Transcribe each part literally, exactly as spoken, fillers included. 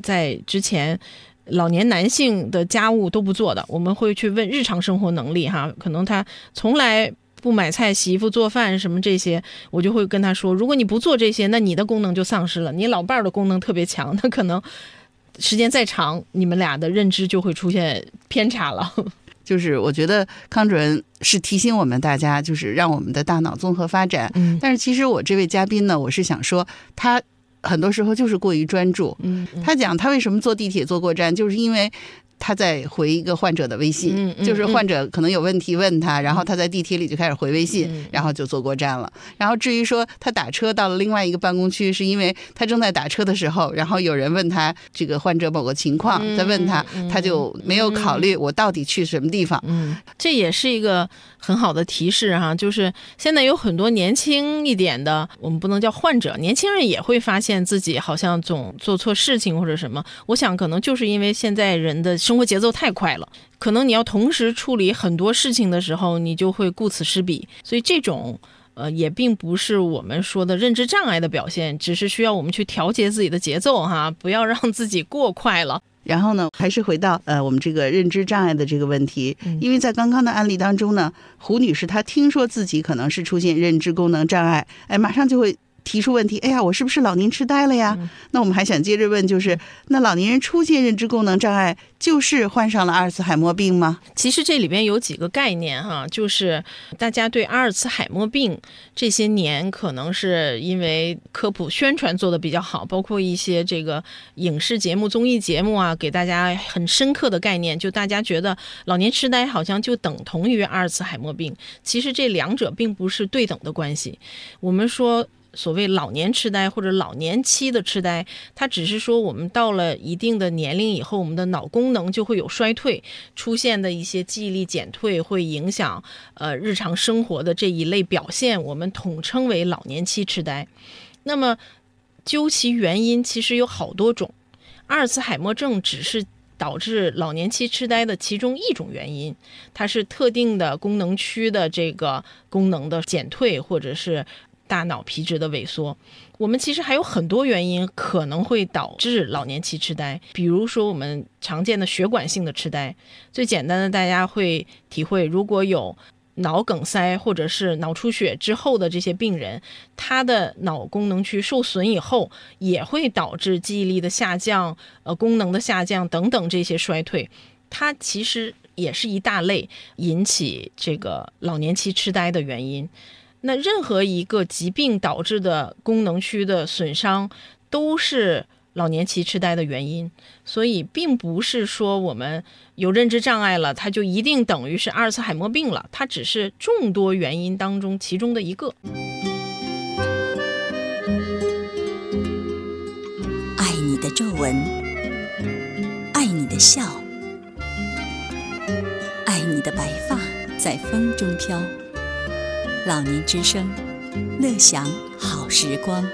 在之前老年男性的家务都不做的，我们会去问日常生活能力哈，可能他从来不买菜洗衣服做饭什么这些，我就会跟他说，如果你不做这些，那你的功能就丧失了，你老伴儿的功能特别强，那可能时间再长，你们俩的认知就会出现偏差了。 就是我觉得康主任是提醒我们大家，就是让我们的大脑综合发展。 嗯， 但是其实我这位嘉宾呢，我是想说他很多时候就是过于专注。 嗯，嗯他讲他为什么坐地铁坐过站，就是因为他在回一个患者的微信， 嗯嗯、 就是患者可能有问题问他，然后他在地铁里就开始回微信， 嗯、 然后就坐过站了。然后至于说他打车到了另外一个办公区，是因为他正在打车的时候，然后有人问他这个患者某个情况，再问他， 嗯、 他就没有考虑我到底去什么地方。 嗯，这也是一个很好的提示哈，就是现在有很多年轻一点的，我们不能叫患者，年轻人也会发现自己好像总做错事情或者什么。我想可能就是因为现在人的生活节奏太快了，可能你要同时处理很多事情的时候，你就会顾此失彼。所以这种呃，也并不是我们说的认知障碍的表现，只是需要我们去调节自己的节奏哈，不要让自己过快了。 然后呢，还是回到呃我们这个认知障碍的这个问题，因为在刚刚的案例当中呢，胡女士她听说自己可能是出现认知功能障碍，哎，马上就会提出问题，哎呀，我是不是老年痴呆了呀？嗯、那我们还想接着问，就是那老年人出现认知功能障碍，就是患上了阿尔茨海默病吗？ 其实这里边有几个概念哈，就是大家对阿尔茨海默病这些年可能是因为科普宣传做得比较好，包括一些这个影视节目、综艺节目啊，给大家很深刻的概念，就大家觉得老年痴呆好像就等同于阿尔茨海默病，其实这两者并不是对等的关系。我们说所谓老年痴呆或者老年期的痴呆，它只是说我们到了一定的年龄以后，我们的脑功能就会有衰退，出现的一些记忆力减退会影响呃日常生活的这一类表现，我们统称为老年期痴呆。那么究其原因其实有好多种，阿尔茨海默症只是导致老年期痴呆的其中一种原因，它是特定的功能区的这个功能的减退，或者是大脑皮质的萎缩。我们其实还有很多原因可能会导致老年期痴呆，比如说我们常见的血管性的痴呆，最简单的大家会体会，如果有脑梗塞或者是脑出血之后的这些病人，他的脑功能区受损以后，也会导致记忆力的下降、呃功能的下降等等这些衰退，它其实也是一大类引起这个老年期痴呆的原因。那任何一个疾病导致的功能区的损伤都是老年期痴呆的原因，所以并不是说我们有认知障碍了，它就一定等于是阿尔茨海默病了，它只是众多原因当中其中的一个。 爱你的皱纹，爱你的笑，爱你的白发在风中飘。老年之声，乐享好时光。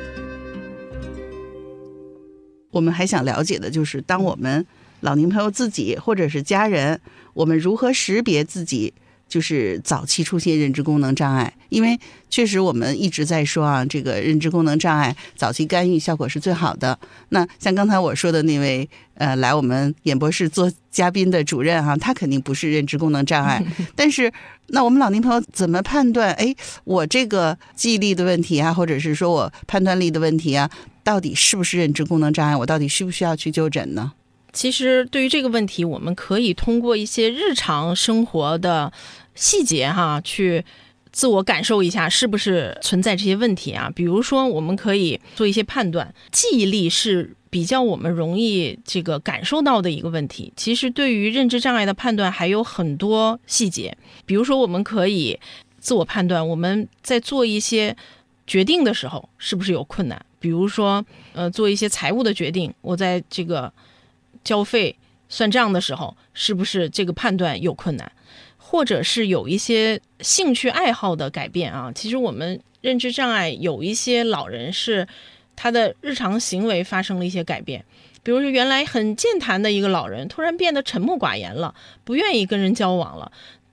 我们还想了解的就是，当我们老年朋友自己或者是家人，我们如何识别自己就是早期出现认知功能障碍？因为确实我们一直在说啊，这个认知功能障碍早期干预效果是最好的。那像刚才我说的那位呃来我们演播室做嘉宾的主任哈、啊，他肯定不是认知功能障碍，但是那我们老年朋友怎么判断？哎，我这个记忆力的问题啊，或者是说我判断力的问题啊，到底是不是认知功能障碍？我到底需不需要去就诊呢？ 其实对于这个问题，我们可以通过一些日常生活的细节哈，去自我感受一下是不是存在这些问题啊。比如说我们可以做一些判断，记忆力是比较我们容易这个感受到的一个问题。其实对于认知障碍的判断还有很多细节，比如说我们可以自我判断我们在做一些决定的时候是不是有困难，比如说呃做一些财务的决定，我在这个交费算账的时候是不是这个判断有困难，或者是有一些兴趣爱好的改变啊。其实我们认知障碍有一些老人是他的日常行为发生了一些改变，比如说原来很健谈的一个老人突然变得沉默寡言了，不愿意跟人交往了，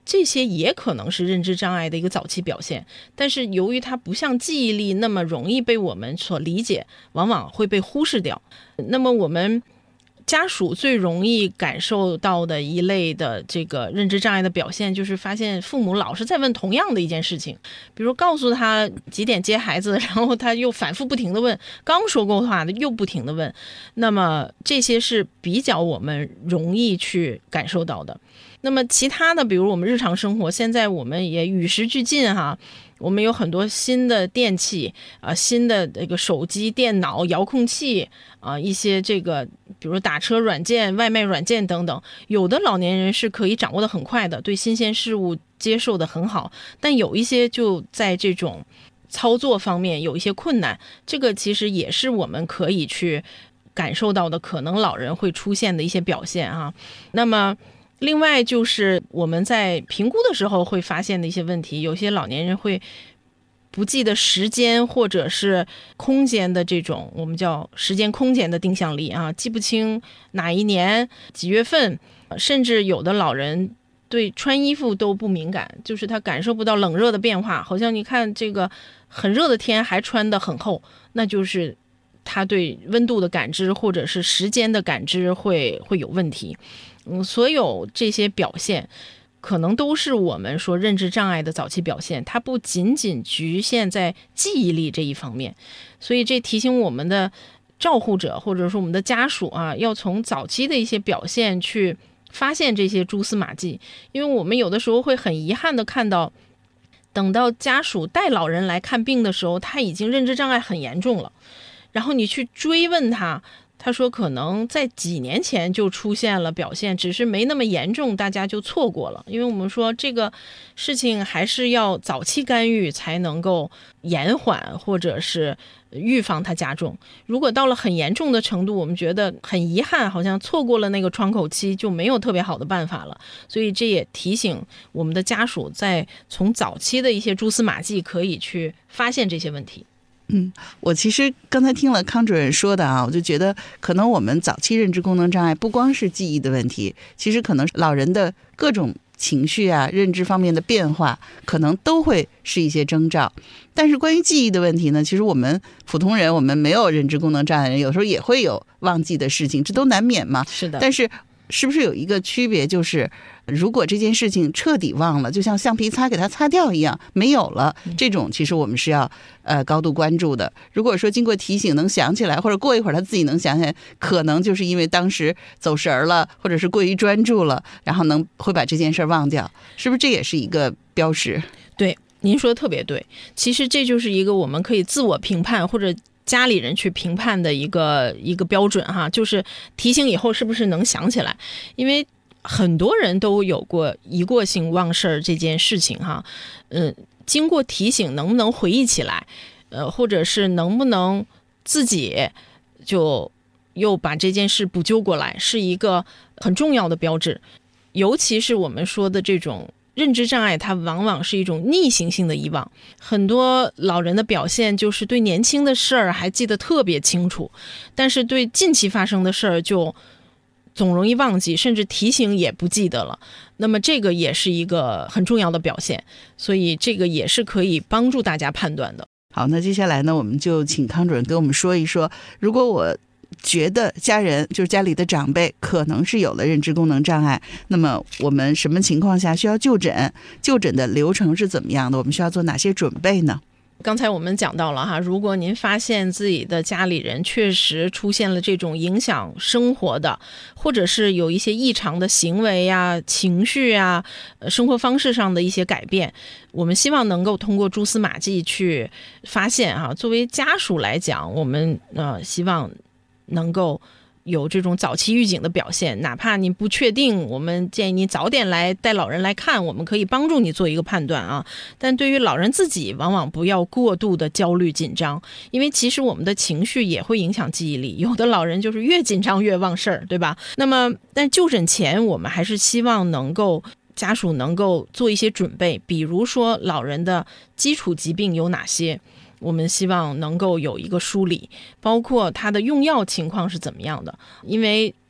这些也可能是认知障碍的一个早期表现，但是由于它不像记忆力那么容易被我们所理解，往往会被忽视掉。那么我们家属最容易感受到的一类的这个认知障碍的表现，就是发现父母老是在问同样的一件事情，比如告诉他几点接孩子，然后他又反复不停的问，刚说过话的又不停的问。那么这些是比较我们容易去感受到的。那么其他的，比如我们日常生活，现在我们也与时俱进哈，我们有很多新的电器啊、呃，新的这个手机、电脑、遥控器啊、呃，一些这个比如打车软件、外卖软件等等，有的老年人是可以掌握的很快的，对新鲜事物接受的很好，但有一些就在这种操作方面有一些困难，这个其实也是我们可以去感受到的，可能老人会出现的一些表现啊。那么另外就是我们在评估的时候会发现的一些问题，有些老年人会不记得时间或者是空间的这种我们叫时间空间的定向力啊，记不清哪一年几月份，甚至有的老人对穿衣服都不敏感，就是他感受不到冷热的变化，好像你看这个很热的天还穿得很厚，那就是他对温度的感知或者是时间的感知会会有问题。嗯，所有这些表现可能都是我们说认知障碍的早期表现，它不仅仅局限在记忆力这一方面，所以这提醒我们的照护者或者说我们的家属啊，要从早期的一些表现去发现这些蛛丝马迹。因为我们有的时候会很遗憾的看到，等到家属带老人来看病的时候，他已经认知障碍很严重了，然后你去追问他，他说可能在几年前就出现了表现，只是没那么严重，大家就错过了。因为我们说这个事情还是要早期干预才能够延缓或者是预防它加重。如果到了很严重的程度，我们觉得很遗憾，好像错过了那个窗口期，就没有特别好的办法了。所以这也提醒我们的家属，在从早期的一些蛛丝马迹可以去发现这些问题。 嗯，我其实刚才听了康主任说的啊，我就觉得可能我们早期认知功能障碍不光是记忆的问题，其实可能老人的各种情绪啊、认知方面的变化，可能都会是一些征兆。但是关于记忆的问题呢，其实我们普通人，我们没有认知功能障碍人，有时候也会有忘记的事情，这都难免嘛。 是的。 但是是不是有一个区别，就是如果这件事情彻底忘了，就像橡皮擦给它擦掉一样，没有了，这种其实我们是要呃高度关注的。如果说经过提醒能想起来，或者过一会儿他自己能想起来，可能就是因为当时走神了，或者是过于专注了，然后能会把这件事忘掉，是不是这也是一个标识？ 对，您说的特别对。其实这就是一个我们可以自我评判或者家里人去评判的一个一个标准哈，就是提醒以后是不是能想起来。因为很多人都有过一过性忘事儿这件事情哈，嗯，经过提醒能不能回忆起来，呃，或者是能不能自己就又把这件事补救过来，是一个很重要的标志。尤其是我们说的这种认知障碍，它往往是一种逆行性的遗忘。很多老人的表现就是对年轻的事儿还记得特别清楚，但是对近期发生的事儿就总容易忘记，甚至提醒也不记得了。那么这个也是一个很重要的表现，所以这个也是可以帮助大家判断的。 好，那接下来呢，我们就请康主任给我们说一说，如果我觉得家人就是家里的长辈可能是有了认知功能障碍，那么我们什么情况下需要就诊？就诊的流程是怎么样的？我们需要做哪些准备呢？ 刚才我们讲到了哈，如果您发现自己的家里人确实出现了这种影响生活的，或者是有一些异常的行为啊、情绪啊、生活方式上的一些改变，我们希望能够通过蛛丝马迹去发现啊。作为家属来讲，我们呃希望能够有这种早期预警的表现，哪怕你不确定，我们建议你早点来带老人来看，我们可以帮助你做一个判断啊。但对于老人自己，往往不要过度的焦虑紧张，因为其实我们的情绪也会影响记忆力，有的老人就是越紧张越忘事儿，对吧？那么但就诊前我们还是希望能够家属能够做一些准备，比如说老人的基础疾病有哪些，我们希望能够有一个梳理，包括它的用药情况是怎么样的。因为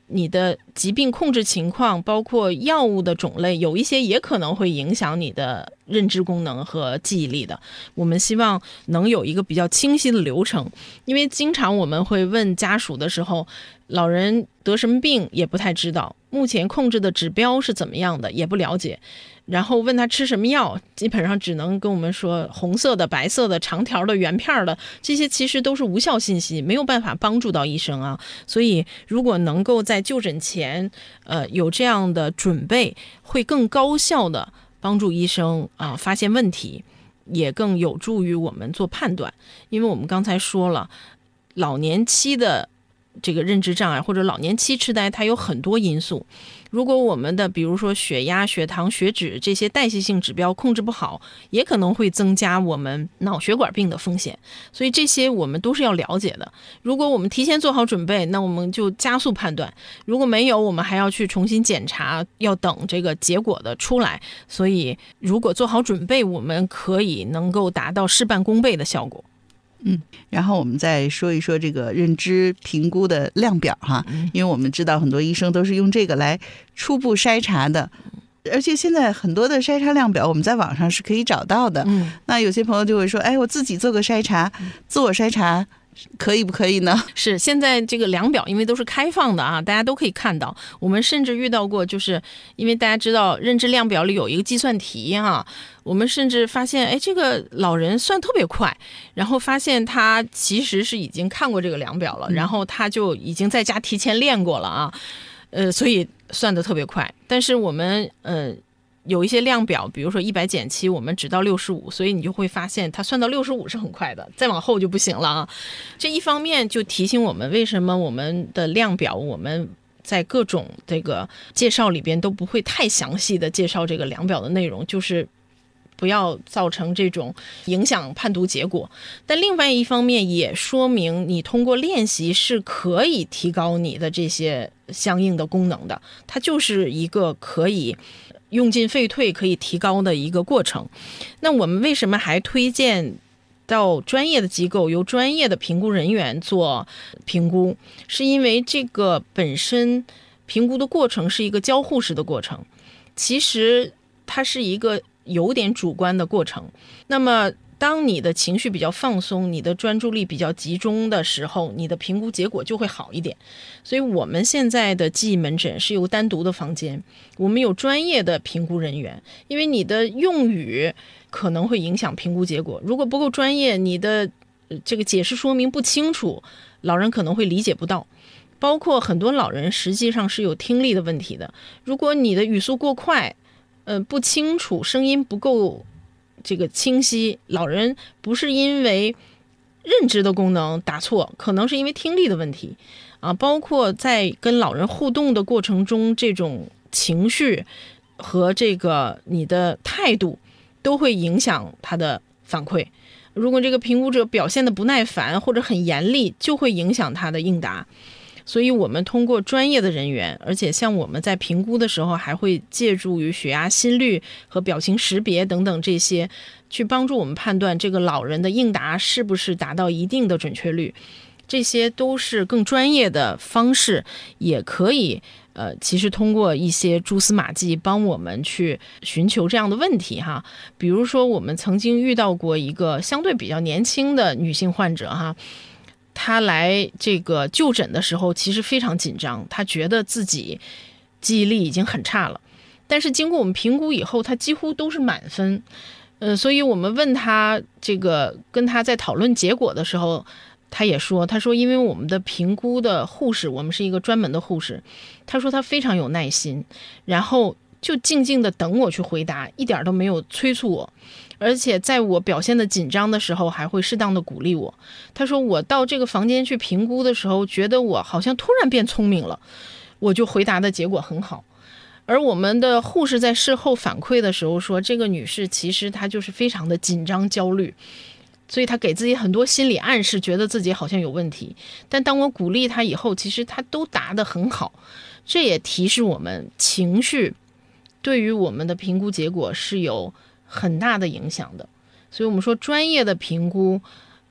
你的疾病控制情况，包括药物的种类，有一些也可能会影响你的认知功能和记忆力的。我们希望能有一个比较清晰的流程，因为经常我们会问家属的时候，老人得什么病也不太知道，目前控制的指标是怎么样的也不了解，然后问他吃什么药，基本上只能跟我们说红色的、白色的、长条的、圆片的，这些其实都是无效信息，没有办法帮助到医生啊。所以如果能够在就诊前呃有这样的准备，会更高效的帮助医生啊、呃、发现问题，也更有助于我们做判断。因为我们刚才说了，老年期的这个认知障碍或者老年期痴呆，它有很多因素。如果我们的比如说血压、血糖、血脂这些代谢性指标控制不好，也可能会增加我们脑血管病的风险。所以这些我们都是要了解的。如果我们提前做好准备，那我们就加速判断；如果没有，我们还要去重新检查，要等这个结果的出来。所以如果做好准备，我们可以能够达到事半功倍的效果。 嗯，然后我们再说一说这个认知评估的量表哈，因为我们知道很多医生都是用这个来初步筛查的，而且现在很多的筛查量表我们在网上是可以找到的。 嗯， 那有些朋友就会说，哎，我自己做个筛查，自我筛查可以不可以呢？ 是，现在这个量表因为都是开放的啊，大家都可以看到。我们甚至遇到过，就是因为大家知道认知量表里有一个计算题啊，我们甚至发现，哎，这个老人算特别快，然后发现他其实是已经看过这个量表了，然后他就已经在家提前练过了啊，呃，所以算得特别快。但是我们呃。有一些量表，比如说一百减七，我们只到六十五，所以你就会发现它算到六十五是很快的，再往后就不行了啊。这一方面就提醒我们，为什么我们的量表我们在各种这个介绍里边都不会太详细的介绍这个量表的内容，就是不要造成这种影响判读结果。但另外一方面也说明你通过练习是可以提高你的这些相应的功能的，它就是一个可以用进废退可以提高的一个过程。那我们为什么还推荐到专业的机构由专业的评估人员做评估？是因为这个本身评估的过程是一个交互式的过程，其实它是一个有点主观的过程。那么当你的情绪比较放松，你的专注力比较集中的时候，你的评估结果就会好一点。所以我们现在的记忆门诊是有单独的房间，我们有专业的评估人员，因为你的用语可能会影响评估结果，如果不够专业，你的这个解释说明不清楚，老人可能会理解不到。包括很多老人实际上是有听力的问题的，如果你的语速过快，呃，不清楚，声音不够这个清晰，老人不是因为认知的功能打错，可能是因为听力的问题啊。包括在跟老人互动的过程中，这种情绪和这个你的态度都会影响他的反馈。如果这个评估者表现的不耐烦或者很严厉，就会影响他的应答。所以我们通过专业的人员，而且像我们在评估的时候还会借助于血压、心率和表情识别等等这些，去帮助我们判断这个老人的应答是不是达到一定的准确率。这些都是更专业的方式，也可以呃，其实通过一些蛛丝马迹帮我们去寻求这样的问题哈。比如说我们曾经遇到过一个相对比较年轻的女性患者哈，他来这个就诊的时候其实非常紧张，他觉得自己记忆力已经很差了，但是经过我们评估以后，他几乎都是满分。呃，所以我们问他这个，跟他在讨论结果的时候，他也说，他说因为我们的评估的护士，我们是一个专门的护士，他说他非常有耐心，然后就静静的等我去回答，一点都没有催促我，而且在我表现的紧张的时候还会适当的鼓励我。他说我到这个房间去评估的时候，觉得我好像突然变聪明了，我就回答的结果很好。而我们的护士在事后反馈的时候说，这个女士其实她就是非常的紧张焦虑，所以她给自己很多心理暗示，觉得自己好像有问题。但当我鼓励她以后，其实她都答得很好。这也提示我们，情绪对于我们的评估结果是有很大的影响的。所以我们说专业的评估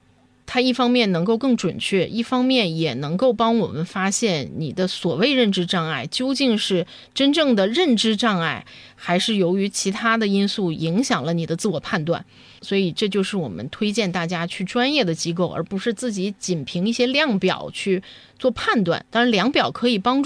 它一方面能够更准确，一方面也能够帮我们发现你的所谓认知障碍究竟是真正的认知障碍，还是由于其他的因素影响了你的自我判断。所以这就是我们推荐大家去专业的机构，而不是自己仅凭一些量表去做判断。当然量表可以帮助